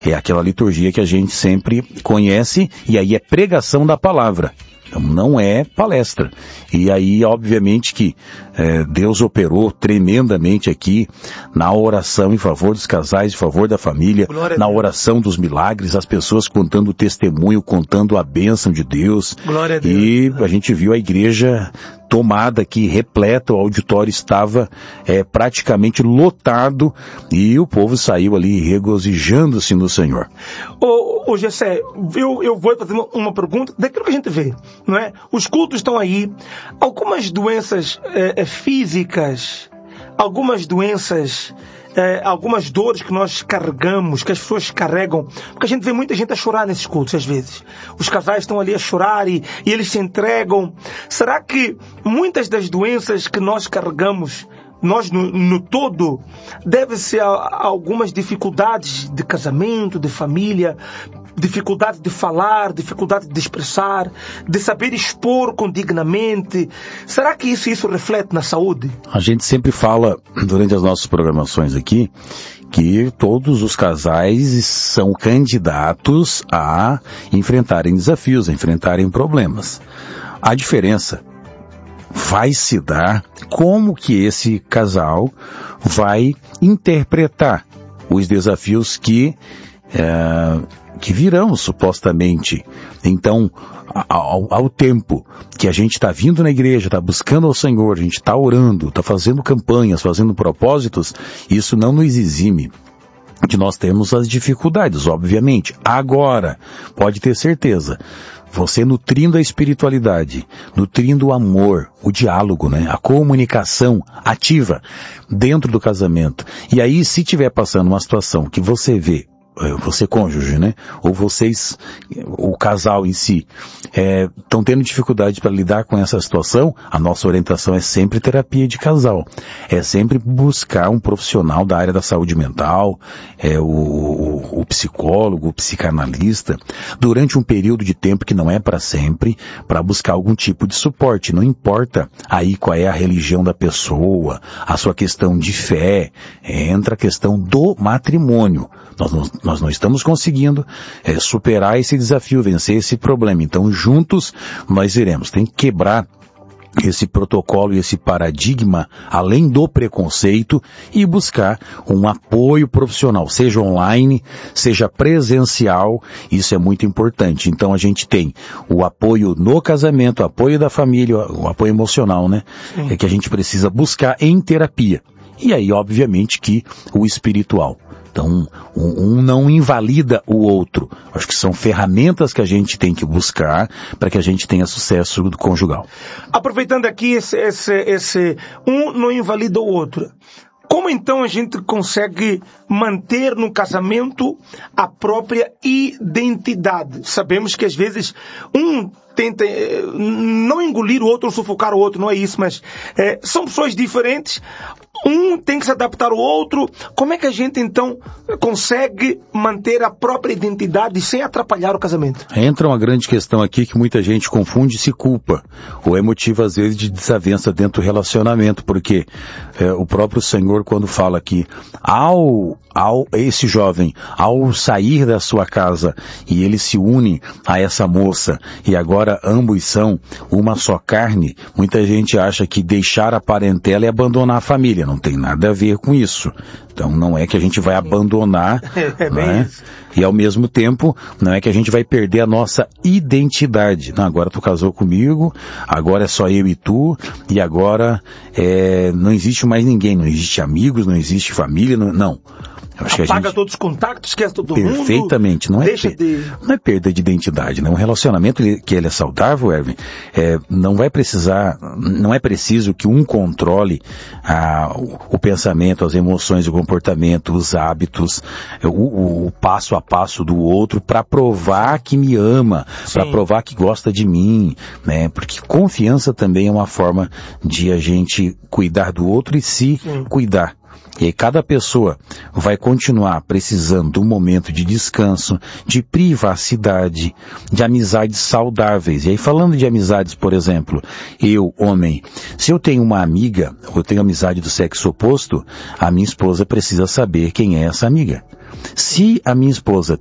É aquela liturgia que a gente sempre conhece, e aí é pregação da palavra. Então não é palestra. E aí, obviamente que Deus operou tremendamente aqui na oração em favor dos casais, em favor da família, na oração dos milagres, as pessoas contando o testemunho, contando a bênção de Deus. Glória a Deus. E a gente viu a igreja tomada aqui, repleta, o auditório estava praticamente lotado e o povo saiu ali regozijando-se no Senhor. Ô Gessé, eu vou fazer uma pergunta daquilo que a gente vê, não é? Os cultos estão aí, algumas doenças físicas, algumas doenças, algumas dores que nós carregamos, que as pessoas carregam, porque a gente vê muita gente a chorar nesses cultos às vezes. Os casais estão ali a chorar e eles se entregam. Será que muitas das doenças que nós carregamos, nós no todo, deve-se a algumas dificuldades de casamento, de família, dificuldade de falar, dificuldade de expressar, de saber expor condignamente? Será que isso reflete na saúde? A gente sempre fala, durante as nossas programações aqui, que todos os casais são candidatos a enfrentarem desafios, a enfrentarem problemas. A diferença vai se dar como que esse casal vai interpretar os desafios que virão, supostamente. Então, ao tempo que a gente está vindo na igreja, está buscando ao Senhor, a gente está orando, está fazendo campanhas, fazendo propósitos, isso não nos exime de nós termos as dificuldades, obviamente. Agora, pode ter certeza, você nutrindo a espiritualidade, nutrindo o amor, o diálogo, né? A comunicação ativa dentro do casamento. E aí, se tiver passando uma situação que você vê, você cônjuge, né? Ou vocês, o casal em si, estão tendo dificuldade para lidar com essa situação, a nossa orientação é sempre terapia de casal. É sempre buscar um profissional da área da saúde mental, o psicólogo, o psicanalista, durante um período de tempo que não é para sempre, para buscar algum tipo de suporte. Não importa aí qual é a religião da pessoa, a sua questão de fé, entra a questão do matrimônio. Nós não estamos conseguindo superar esse desafio, vencer esse problema. Então, juntos, nós iremos. Tem que quebrar esse protocolo e esse paradigma, além do preconceito, e buscar um apoio profissional, seja online, seja presencial. Isso é muito importante. Então, a gente tem o apoio no casamento, o apoio da família, o apoio emocional, né? É que a gente precisa buscar em terapia. E aí, obviamente, que o espiritual. Então, um não invalida o outro. Acho que são ferramentas que a gente tem que buscar para que a gente tenha sucesso conjugal. Aproveitando aqui esse um não invalida o outro. Como então a gente consegue manter no casamento a própria identidade? Sabemos que às vezes um tenta não engolir o outro ou sufocar o outro, não é isso, mas são pessoas diferentes, um tem que se adaptar ao outro. Como é que a gente então consegue manter a própria identidade sem atrapalhar o casamento? Entra uma grande questão aqui que muita gente confunde e se culpa, ou é motivo às vezes de desavença dentro do relacionamento, porque o próprio Senhor, quando fala que esse jovem, ao sair da sua casa e ele se une a essa moça e agora ambos são uma só carne, muita gente acha que deixar a parentela é abandonar a família. Não tem nada a ver com isso. Então não é que a gente vai abandonar, né? E ao mesmo tempo não é que a gente vai perder a nossa identidade. Não, agora tu casou comigo, agora é só eu e tu, e agora não existe mais ninguém, não existe amigos, não existe família, não. Apaga todos os contatos, esquece todo mundo. Perfeitamente. Não é perda de identidade, né? Um relacionamento que ele é saudável, Erwin, não é preciso que um controle o pensamento, as emoções, o comportamento, os hábitos, o passo a passo do outro para provar que me ama, para provar que gosta de mim, né? Porque confiança também é uma forma de a gente cuidar do outro e se cuidar. E aí cada pessoa vai continuar precisando de um momento de descanso, de privacidade, de amizades saudáveis. E aí falando de amizades, por exemplo, eu, homem, se eu tenho uma amiga, ou eu tenho amizade do sexo oposto, a minha esposa precisa saber quem é essa amiga. Se a minha esposa